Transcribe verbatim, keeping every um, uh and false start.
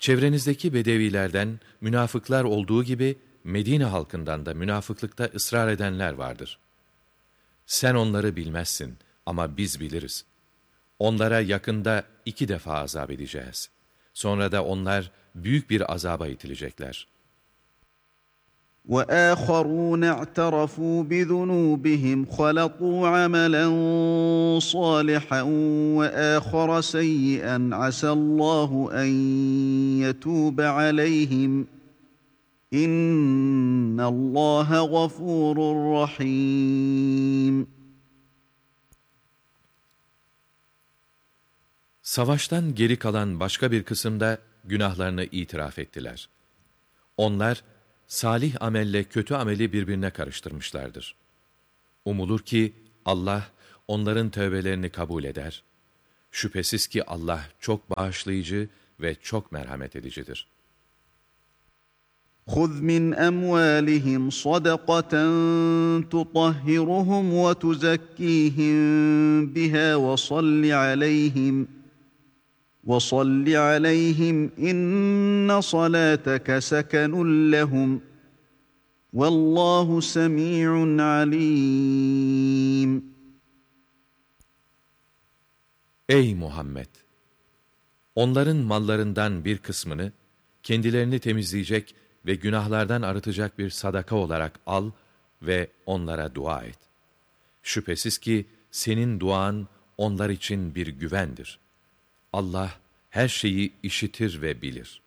Çevrenizdeki bedevilerden münafıklar olduğu gibi Medine halkından da münafıklıkta ısrar edenler vardır. Sen onları bilmezsin ama biz biliriz. Onlara yakında iki defa azap edeceğiz. Sonra da onlar büyük bir azaba itilecekler. وآخرون اعترفوا بذنوبهم خلطوا عملا صالحا وآخر سيئا عسى الله أن يتوب عليهم إن الله غفور رحيم. Savaştan geri kalan başka bir kısımda günahlarını itiraf ettiler. Onlar, salih amelle kötü ameli birbirine karıştırmışlardır. Umulur ki Allah onların tövbelerini kabul eder. Şüphesiz ki Allah çok bağışlayıcı ve çok merhamet edicidir. خُذْ مِنْ أَمْوَالِهِمْ صَدَقَةً تُطَهِّرُهُمْ وَتُزَكِّيهِمْ بِهَا وَصَلِّ عَلَيْهِمْ وَصَلِّ عَلَيْهِمْ إِنَّ صَلَاتَكَ سَكَنٌ لَهُمْ وَاللّٰهُ سَمِيعٌ عَلِيمٌ. Ey Muhammed! Onların mallarından bir kısmını, kendilerini temizleyecek ve günahlardan arıtacak bir sadaka olarak al ve onlara dua et. Şüphesiz ki senin duan onlar için bir güvendir. Allah her şeyi işitir ve bilir.